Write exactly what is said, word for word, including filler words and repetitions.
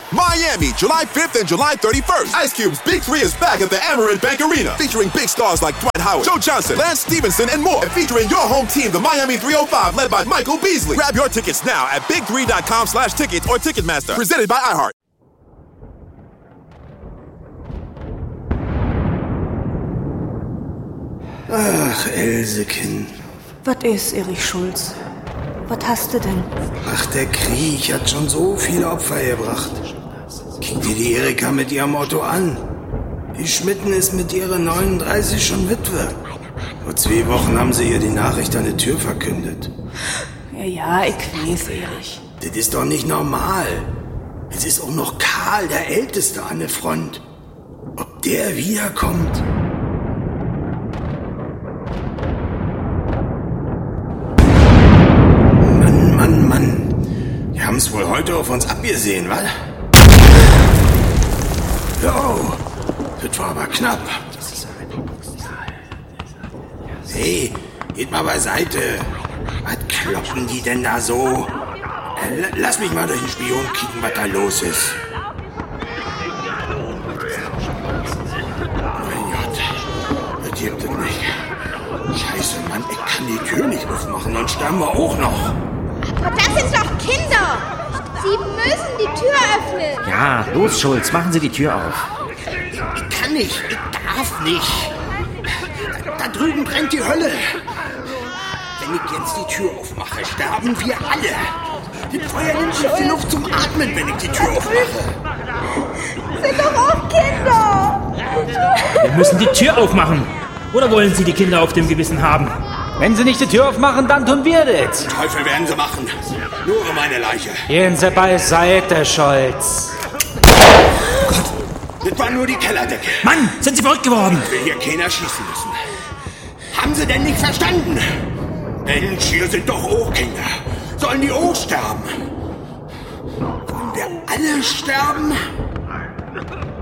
Miami, July fifth and July thirty-first. Ice Cube's Big Three is back at the Amerant Bank Arena, featuring big stars like Dwight Howard, Joe Johnson, Lance Stevenson, and more. And featuring your home team, the Miami three oh five, led by Michael Beasley. Grab your tickets now at big three dot com slash tickets or Ticketmaster. Presented by iHeart. Ach, Elsekind. Was ist, Erich Schulz? Was hast du denn? Ach, der Krieg hat schon so viele Opfer gebracht. Guck dir die Erika mit ihrem Auto an. Die Schmitten ist mit ihrer neununddreißig schon Witwe. Vor zwei Wochen haben sie ihr die Nachricht an der Tür verkündet. Ja, ja, ich weiß, Erich. Das ist doch nicht normal. Es ist auch noch Karl, der Älteste an der Front. Ob der wiederkommt? Mann, Mann, Mann. Die haben's wohl heute auf uns abgesehen, wa? Jo, das war aber knapp. Hey, geht mal beiseite. Was kloppen die denn da so? Äh, lass mich mal durch den Spion kicken, was da los ist. Mein Gott, das gibt es nicht. Scheiße, Mann, ich kann die Tür nicht aufmachen, dann sterben wir auch noch. Aber das sind doch Kinder! Sie müssen die Tür öffnen! Ja, los, Schulz, machen Sie die Tür auf. Ich kann nicht, ich darf nicht. Da, da drüben brennt die Hölle. Wenn ich jetzt die Tür aufmache, sterben wir alle. Das Feuer nimmt nicht die Luft zum Atmen, wenn ich die Tür aufmache. Sind doch auch Kinder! Wir müssen die Tür aufmachen. Oder wollen Sie die Kinder auf dem Gewissen haben? Wenn Sie nicht die Tür aufmachen, dann tun wir das. Teufel werden sie machen. Nur um meine Leiche. Gehen Sie beiseite, Scholz. Oh Gott, das war nur die Kellerdecke. Mann, sind Sie verrückt geworden? Will hier keiner schießen müssen. Haben Sie denn nicht verstanden? Mensch, hier sind doch auch Kinder. Sollen die auch sterben? Wollen wir alle sterben?